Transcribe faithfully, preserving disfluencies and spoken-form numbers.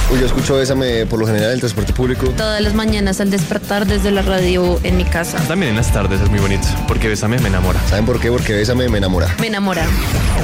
Uy, yo escucho Bésame por lo general en el transporte público. Todas las mañanas al despertar desde la radio en mi casa. También en las tardes es muy bonito, porque Bésame me enamora. ¿Saben por qué? Porque Bésame me enamora. Me enamora.